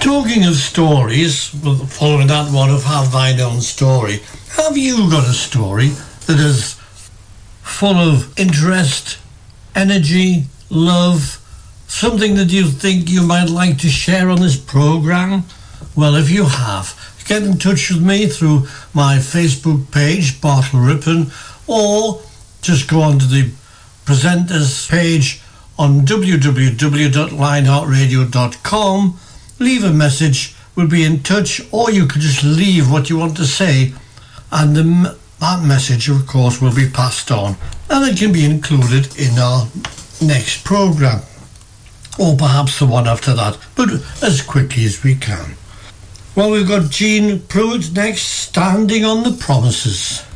Talking of stories, following that one of Have Thine Own Story, have you got a story that is full of interest, energy, love, something that you think you might like to share on this programme? Well, if you have, get in touch with me through my Facebook page, Bartle Rippon, or just go onto the presenters page on www.lionheartradio.com, leave a message, we'll be in touch, or you could just leave what you want to say, and that message, of course, will be passed on, and it can be included in our next programme, or perhaps the one after that, but as quickly as we can. Well, we've got Gene Pruitt next, Standing on the Promises.